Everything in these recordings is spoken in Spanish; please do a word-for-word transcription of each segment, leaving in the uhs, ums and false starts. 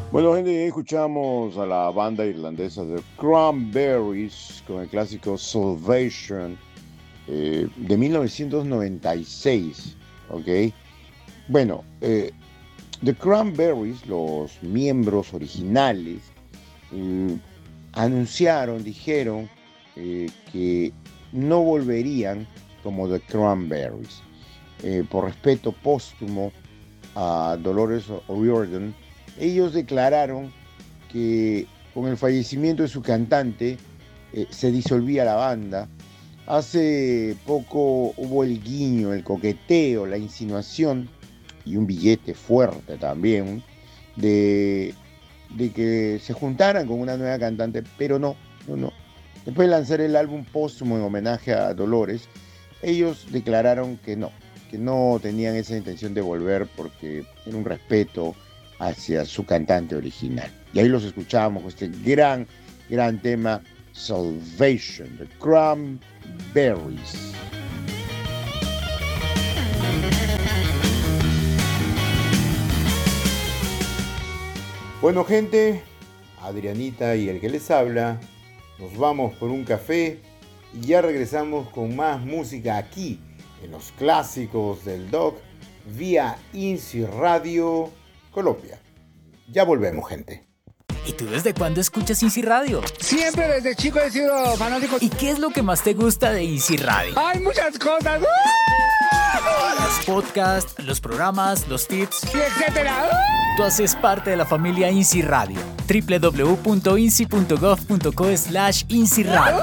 Bueno, gente, escuchamos a la banda irlandesa de Cranberries con el clásico Salvation eh, de mil novecientos noventa y seis, ¿ok? Bueno, eh, The Cranberries, los miembros originales, eh, anunciaron, dijeron eh, que no volverían como The Cranberries. Eh, por respeto póstumo a Dolores O'Riordan, ellos declararon que con el fallecimiento de su cantante eh, se disolvía la banda. Hace poco hubo el guiño, el coqueteo, la insinuación y un billete fuerte también de, de que se juntaran con una nueva cantante, pero no, no, no. Después de lanzar el álbum póstumo en homenaje a Dolores, ellos declararon que no, que no tenían esa intención de volver porque era un respeto hacia su cantante original. Y ahí los escuchábamos con este gran, gran tema, Salvation, The Cranberries. Bueno, gente, Adrianita y el que les habla, nos vamos por un café y ya regresamos con más música aquí en los clásicos del Doc vía INSI Radio Colombia. Ya volvemos, gente. ¿Y tú desde cuándo escuchas INSI Radio? Siempre desde chico he sido fanático. ¿Y qué es lo que más te gusta de INSI Radio? ¡Hay muchas cosas! Los podcasts, los programas, los tips, y etcétera. Tú haces parte de la familia INSI Radio. doble u doble u doble u punto insi punto gov punto co slash INSI Radio.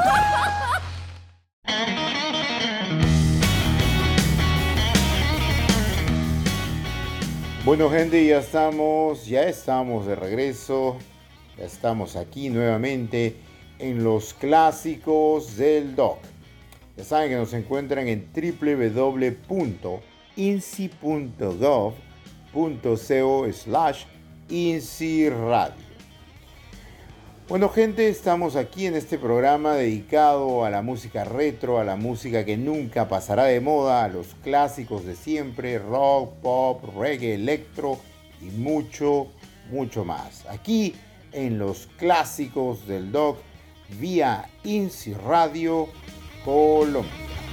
Bueno, gente, ya estamos, ya estamos de regreso. Ya estamos aquí nuevamente en los clásicos del Doc. Ya saben que nos encuentran en doble u doble u doble u punto insi punto gov punto co slash INSI Radio. Bueno, gente, estamos aquí en este programa dedicado a la música retro, a la música que nunca pasará de moda, a los clásicos de siempre, rock, pop, reggae, electro y mucho, mucho más. Aquí en los clásicos del Doc vía INSI Radio Colombia.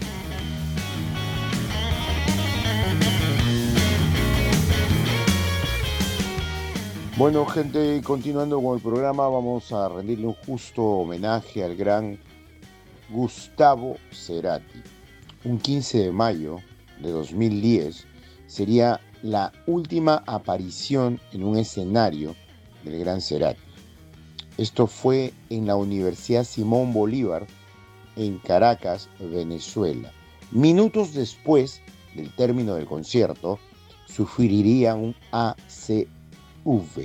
Bueno, gente, continuando con el programa, vamos a rendirle un justo homenaje al gran Gustavo Cerati. Un quince de mayo de dos mil diez sería la última aparición en un escenario del gran Cerati. Esto fue en la Universidad Simón Bolívar, en Caracas, Venezuela. Minutos después del término del concierto, sufriría un A C V.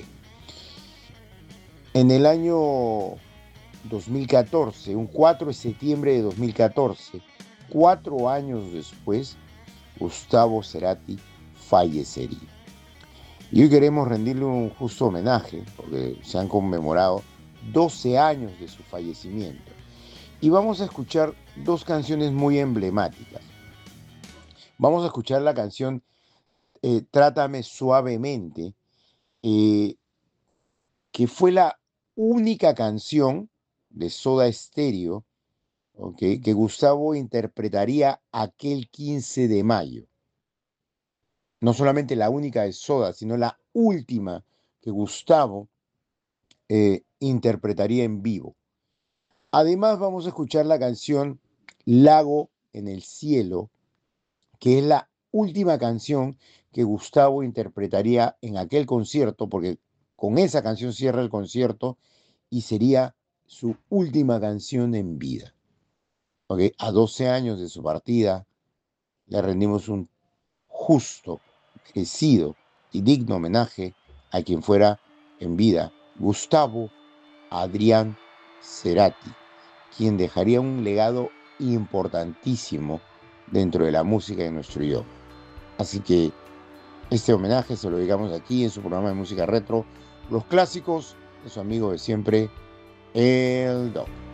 En el año dos mil catorce, un cuatro de septiembre de dos mil catorce, cuatro años después, Gustavo Cerati fallecería. Y hoy queremos rendirle un justo homenaje, porque se han conmemorado doce años de su fallecimiento. Y vamos a escuchar dos canciones muy emblemáticas. Vamos a escuchar la canción eh, Trátame Suavemente, eh, que fue la única canción de Soda Stereo, okay, que Gustavo interpretaría aquel quince de mayo. No solamente la única de Soda, sino la última que Gustavo eh, interpretaría en vivo. Además, vamos a escuchar la canción Lago en el Cielo, que es la última canción que Gustavo interpretaría en aquel concierto, porque con esa canción cierra el concierto y sería su última canción en vida. Okay. A doce años de su partida, le rendimos un justo, merecido y digno homenaje a quien fuera en vida Gustavo Adrián Cerati, quien dejaría un legado importantísimo dentro de la música de nuestro idioma. Así que este homenaje se lo dedicamos aquí en su programa de música retro, los clásicos de su amigo de siempre, el Doc.